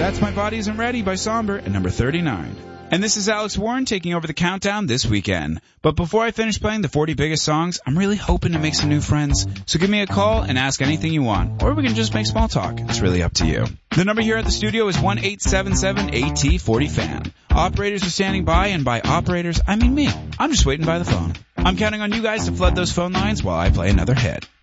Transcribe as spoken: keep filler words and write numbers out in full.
That's My Body Isn't Ready by Somber at number thirty-nine. And this is Alex Warren taking over the countdown this weekend. But before I finish playing the forty biggest songs, I'm really hoping to make some new friends. So give me a call and ask anything you want. Or we can just make small talk. It's really up to you. The number here at the studio is one eight seven seven A T forty fan. Operators are standing by, and by operators, I mean me. I'm just waiting by the phone. I'm counting on you guys to flood those phone lines while I play another hit.